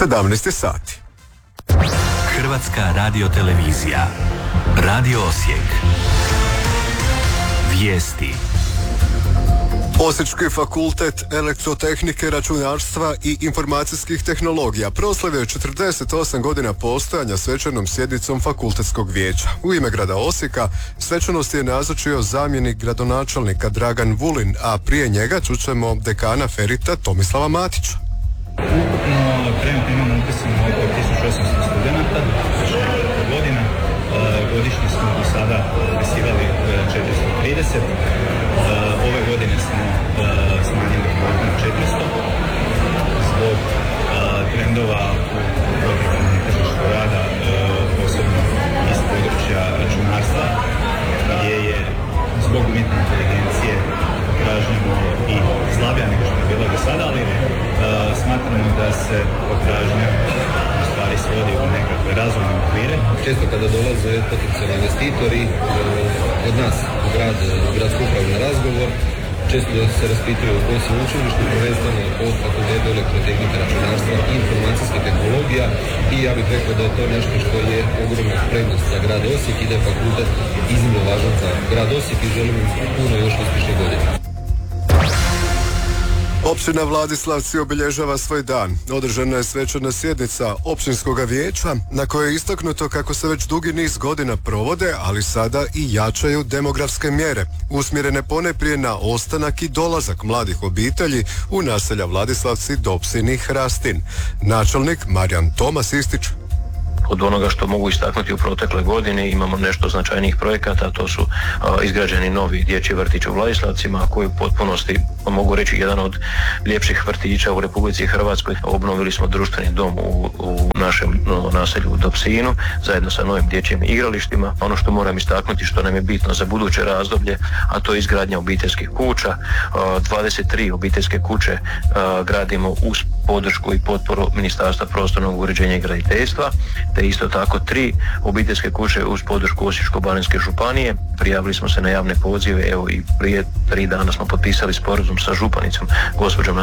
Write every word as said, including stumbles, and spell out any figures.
sedamnaest sati. Hrvatska radiotelevizija. Radio Osijek. Vijesti. Osječki fakultet elektrotehnike, računarstva i informacijskih tehnologija proslavio četrdeset osam godina postojanja svečanom sjednicom fakultetskog vijeća. U ime grada Osijeka svečanost je nazočio zamjenik gradonačelnika Dragan Vulin, a prije njega čućemo dekana Ferita Tomislava Matića. Ukupno trenutno imamo upisano oko tisuću osamsto studenata, znači nekoliko godina. Godišnje smo do sada upisivali četiristo trideset. Ove godine smo smanjili kvotu na četiristo zbog trendova u progresivnom tržištu rada, posebno iz područja računarstva, gdje je zbog umjetne inteligencije potražnja i slabija nego što je bila do sada, ali smatramo da se potražnja u stvari svodi u nekakve razumne okvire. Često kada dolaze potencijalni investitori od nas u grad, u gradsku upravu na razgovor, često se raspituju o sveučilištu, prvenstveno od fakulteta elektrotehnike, računarstva i informacijske tehnologija, i ja bih rekao da je to nešto što je ogromna prednost za grad Osijek i da je fakultet iznimno važan za grad Osijek i želim im puno još uspješnih godina. Općina Vladislavci obilježava svoj dan. Održana je svečana sjednica općinskog vijeća na kojoj je istaknuto kako se već dugi niz godina provode, ali sada i jačaju demografske mjere, usmjerene poneprije na ostanak i dolazak mladih obitelji u naselja Vladislavci, Dobsin i Hrastin. Načelnik Marijan Tomas ističe: od onoga što mogu istaknuti u protekle godine imamo nešto značajnijih projekata, to su a, izgrađeni novi dječji vrtić u Vladislavcima, koji u potpunosti, mogu reći, jedan od ljepših vrtića u Republici Hrvatskoj. Obnovili smo društveni dom u, u našem no, naselju u Dobsinu, zajedno sa novim dječjim igralištima. Ono što moram istaknuti, što nam je bitno za buduće razdoblje, a to je izgradnja obiteljskih kuća. A, dvadeset tri obiteljske kuće a, gradimo uz podršku i potporu Ministarstva prostornog uređenja i graditeljstva, te isto tako tri obiteljske kuće uz podršku Osječko-baranjske županije. Prijavili smo se na javne pozive, evo i prije tri dana smo potpisali sporazum sa županicom gospođom